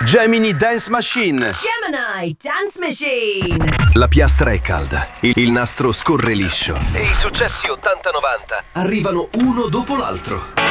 Gemini Dance Machine. Gemini Dance Machine. La piastra è calda, il nastro scorre liscio e i successi 80-90 arrivano uno dopo l'altro.